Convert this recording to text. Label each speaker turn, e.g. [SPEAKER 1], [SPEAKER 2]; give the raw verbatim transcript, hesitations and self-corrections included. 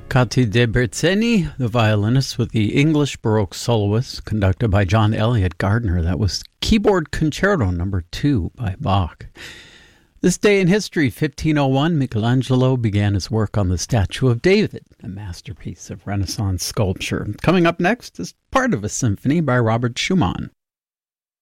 [SPEAKER 1] Cati de Berzeni, the violinist with the English Baroque soloist, conducted by John Elliott Gardner. That was Keyboard Concerto number two by Bach. This day in history, fifteen oh one, Michelangelo began his work on the Statue of David, a masterpiece of Renaissance sculpture. Coming up next is part of a symphony by Robert Schumann.